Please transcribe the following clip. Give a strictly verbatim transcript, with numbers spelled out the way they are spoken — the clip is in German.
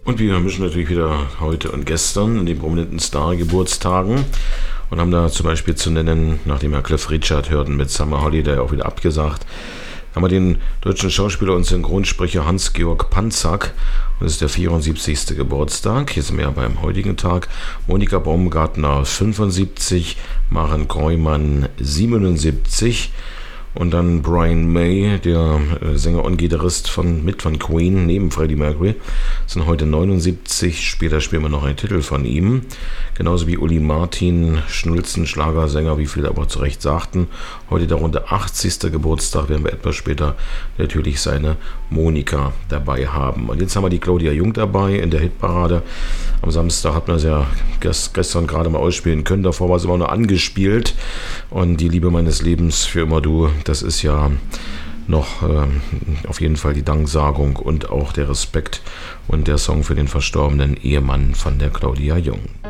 Und wir mischen natürlich wieder heute und gestern in den prominenten Star-Geburtstagen und haben da zum Beispiel zu nennen, nachdem wir Cliff Richard hörten mit Summer Holiday auch wieder abgesagt, haben wir den deutschen Schauspieler und Synchronsprecher Hans-Georg Panzak, und das ist der vierundsiebzigste Geburtstag. Hier sind wir ja beim heutigen Tag. Monika Baumgartner fünfundsiebzig, Maren Kreumann siebenundsiebzig und dann Brian May, der Sänger und Gitarrist von, mit von Queen, neben Freddie Mercury, sind heute neunundsiebzig. Später spielen wir noch einen Titel von ihm. Genauso wie Uli Martin, Schnulzen, Schlagersänger, wie viele aber zu Recht sagten. Heute darunter achtzigster Geburtstag, werden wir etwas später natürlich seine Monika dabei haben. Und jetzt haben wir die Claudia Jung dabei in der Hitparade. Am Samstag hat man sie ja gestern gerade mal ausspielen können. Davor war sie immer nur angespielt. Und die Liebe meines Lebens für immer du, das ist ja noch äh, auf jeden Fall die Danksagung und auch der Respekt und der Song für den verstorbenen Ehemann von der Claudia Jung.